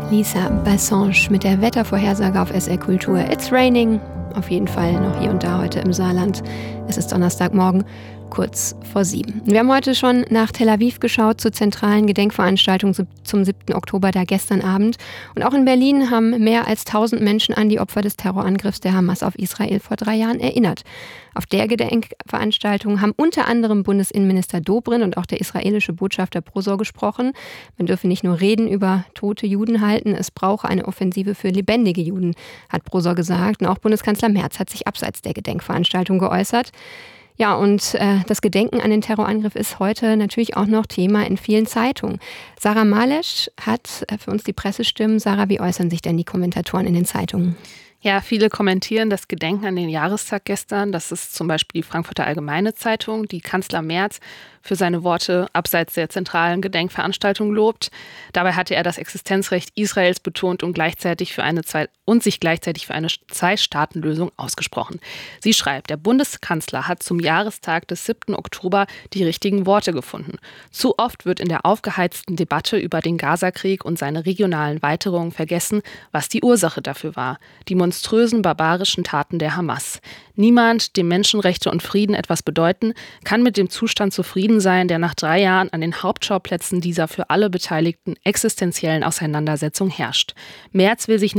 Lisa Bassange mit der Wettervorhersage auf SR Kultur. It's raining. Auf jeden Fall noch hier und da heute im Saarland. Es ist Donnerstagmorgen, kurz vor 7. Wir haben heute schon nach Tel Aviv geschaut zur zentralen Gedenkveranstaltung zum 7. Oktober, da gestern Abend. Und auch in Berlin haben mehr als 1000 Menschen an die Opfer des Terrorangriffs der Hamas auf Israel vor 3 Jahren erinnert. Auf der Gedenkveranstaltung haben unter anderem Bundesinnenminister Dobrindt und auch der israelische Botschafter Prosor gesprochen. Man dürfe nicht nur Reden über tote Juden halten, es brauche eine Offensive für lebendige Juden, hat Prosor gesagt. Und auch Bundeskanzler Merz hat sich abseits der Gedenkveranstaltung geäußert. Ja, und das Gedenken an den Terrorangriff ist heute natürlich auch noch Thema in vielen Zeitungen. Sarah Malesch hat für uns die Pressestimmen. Sarah, wie äußern sich denn die Kommentatoren in den Zeitungen? Ja, viele kommentieren das Gedenken an den Jahrestag gestern. Das ist zum Beispiel die Frankfurter Allgemeine Zeitung, die Kanzler Merz für seine Worte abseits der zentralen Gedenkveranstaltung lobt. Dabei hatte er das Existenzrecht Israels betont und sich gleichzeitig für eine Zwei-Staaten-Lösung ausgesprochen. Sie schreibt, der Bundeskanzler hat zum Jahrestag des 7. Oktober die richtigen Worte gefunden. Zu oft wird in der aufgeheizten Debatte über den Gazakrieg und seine regionalen Weiterungen vergessen, was die Ursache dafür war: die monströsen, barbarischen Taten der Hamas. Niemand, dem Menschenrechte und Frieden etwas bedeuten, kann mit dem Zustand zufrieden sein, der nach 3 Jahren an den Hauptschauplätzen dieser für alle Beteiligten existenziellen Auseinandersetzung herrscht. Merz will sich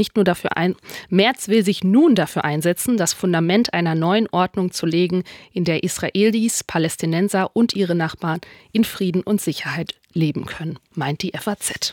nun dafür einsetzen, das Fundament einer neuen Ordnung zu legen, in der Israelis, Palästinenser und ihre Nachbarn in Frieden und Sicherheit leben können, meint die FAZ.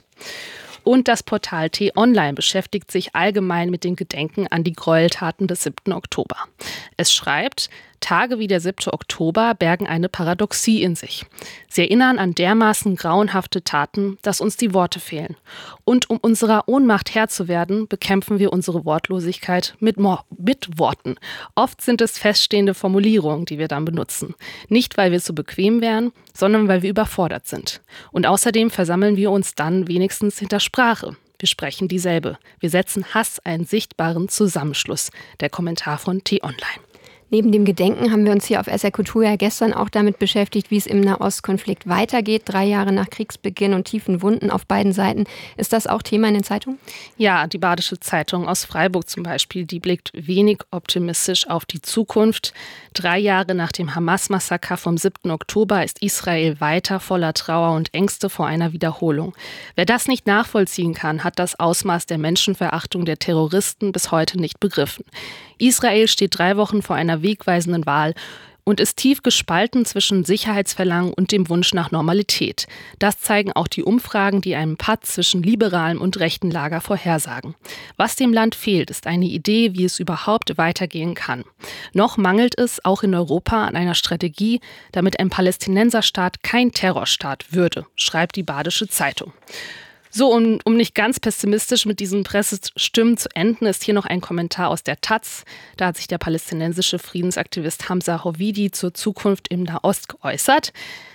Und das Portal T-Online beschäftigt sich allgemein mit dem Gedenken an die Gräueltaten des 7. Oktober. Es schreibt, Tage wie der 7. Oktober bergen eine Paradoxie in sich. Sie erinnern an dermaßen grauenhafte Taten, dass uns die Worte fehlen. Und um unserer Ohnmacht Herr zu werden, bekämpfen wir unsere Wortlosigkeit mit Worten. Oft sind es feststehende Formulierungen, die wir dann benutzen. Nicht, weil wir zu bequem wären, sondern weil wir überfordert sind. Und außerdem versammeln wir uns dann wenigstens hinter Sprache. Wir sprechen dieselbe. Wir setzen Hass einen sichtbaren Zusammenschluss. Der Kommentar von T-Online. Neben dem Gedenken haben wir uns hier auf SR Kultur ja gestern auch damit beschäftigt, wie es im Nahostkonflikt weitergeht. 3 Jahre nach Kriegsbeginn und tiefen Wunden auf beiden Seiten. Ist das auch Thema in den Zeitungen? Ja, die Badische Zeitung aus Freiburg zum Beispiel, die blickt wenig optimistisch auf die Zukunft. 3 Jahre nach dem Hamas-Massaker vom 7. Oktober ist Israel weiter voller Trauer und Ängste vor einer Wiederholung. Wer das nicht nachvollziehen kann, hat das Ausmaß der Menschenverachtung der Terroristen bis heute nicht begriffen. Israel steht 3 Wochen vor einer wegweisenden Wahl und ist tief gespalten zwischen Sicherheitsverlangen und dem Wunsch nach Normalität. Das zeigen auch die Umfragen, die einen Patt zwischen liberalem und rechten Lager vorhersagen. Was dem Land fehlt, ist eine Idee, wie es überhaupt weitergehen kann. Noch mangelt es auch in Europa an einer Strategie, damit ein Palästinenserstaat kein Terrorstaat würde, schreibt die Badische Zeitung. So, um nicht ganz pessimistisch mit diesen Pressestimmen zu enden, ist hier noch ein Kommentar aus der Taz. Da hat sich der palästinensische Friedensaktivist Hamza Hovidi zur Zukunft im Nahost geäußert.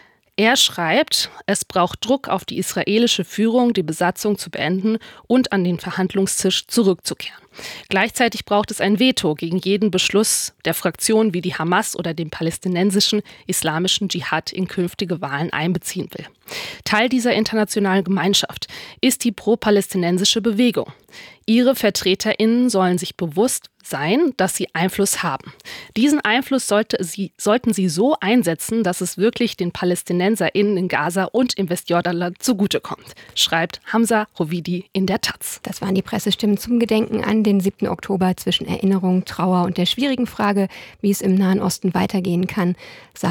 Er schreibt, es braucht Druck auf die israelische Führung, die Besatzung zu beenden und an den Verhandlungstisch zurückzukehren. Gleichzeitig braucht es ein Veto gegen jeden Beschluss der Fraktion, wie die Hamas oder den palästinensischen islamischen Dschihad in künftige Wahlen einbeziehen will. Teil dieser internationalen Gemeinschaft ist die pro-palästinensische Bewegung. Ihre VertreterInnen sollen sich bewusst sein, dass sie Einfluss haben. Diesen Einfluss sollten sie so einsetzen, dass es wirklich den PalästinenserInnen in Gaza und im Westjordanland zugutekommt, schreibt Hamza Hovidi in der Taz. Das waren die Pressestimmen zum Gedenken an den 7. Oktober zwischen Erinnerung, Trauer und der schwierigen Frage, wie es im Nahen Osten weitergehen kann.